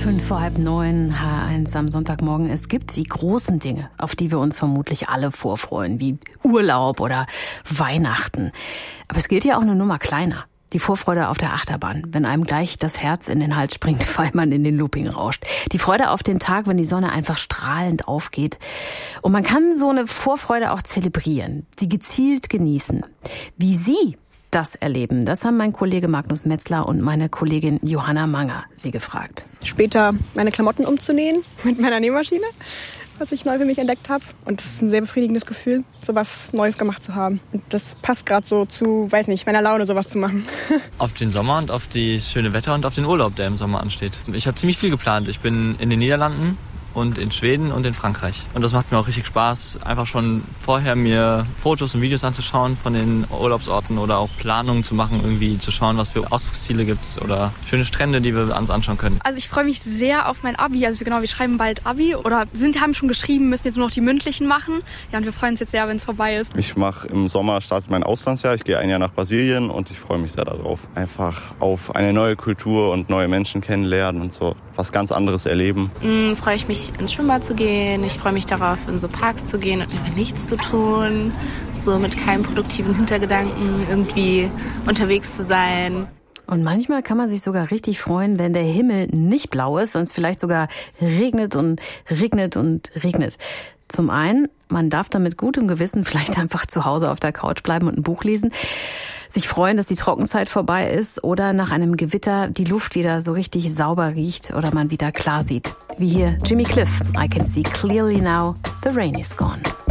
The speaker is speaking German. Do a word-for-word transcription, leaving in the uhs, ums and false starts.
Fünf vor halb neun, H eins am Sonntagmorgen. Es gibt die großen Dinge, auf die wir uns vermutlich alle vorfreuen, wie Urlaub oder Weihnachten. Aber es gilt ja auch eine Nummer kleiner. Die Vorfreude auf der Achterbahn, wenn einem gleich das Herz in den Hals springt, weil man in den Looping rauscht. Die Freude auf den Tag, wenn die Sonne einfach strahlend aufgeht. Und man kann so eine Vorfreude auch zelebrieren, sie gezielt genießen. Wie Sie das erleben, das haben mein Kollege Magnus Metzler und meine Kollegin Johanna Manger Sie gefragt. Später meine Klamotten umzunähen mit meiner Nähmaschine, was ich neu für mich entdeckt habe. Und das ist ein sehr befriedigendes Gefühl, sowas Neues gemacht zu haben. Und das passt gerade so zu, weiß nicht, meiner Laune, sowas zu machen. Auf den Sommer und auf das schöne Wetter und auf den Urlaub, der im Sommer ansteht. Ich habe ziemlich viel geplant. Ich bin in den Niederlanden und in Schweden und in Frankreich. Und das macht mir auch richtig Spaß, einfach schon vorher mir Fotos und Videos anzuschauen von den Urlaubsorten oder auch Planungen zu machen, irgendwie zu schauen, was für Ausflugsziele gibt's oder schöne Strände, die wir uns anschauen können. Also ich freue mich sehr auf mein Abi. Also genau, wir schreiben bald Abi oder sind haben schon geschrieben, müssen jetzt nur noch die mündlichen machen. Ja, und wir freuen uns jetzt sehr, wenn es vorbei ist. Ich mache im Sommer startet mein Auslandsjahr. Ich gehe ein Jahr nach Brasilien und ich freue mich sehr darauf. Einfach auf eine neue Kultur und neue Menschen kennenlernen und so was ganz anderes erleben. Mm, freue ich mich ins Schwimmbad zu gehen. Ich freue mich darauf, in so Parks zu gehen und einfach nichts zu tun. So mit keinem produktiven Hintergedanken irgendwie unterwegs zu sein. Und manchmal kann man sich sogar richtig freuen, wenn der Himmel nicht blau ist und es vielleicht sogar regnet und regnet und regnet. Zum einen, man darf dann mit gutem Gewissen vielleicht einfach zu Hause auf der Couch bleiben und ein Buch lesen, sich freuen, dass die Trockenzeit vorbei ist oder nach einem Gewitter die Luft wieder so richtig sauber riecht oder man wieder klar sieht. Wie hier Jimmy Cliff, I can see clearly now, the rain is gone.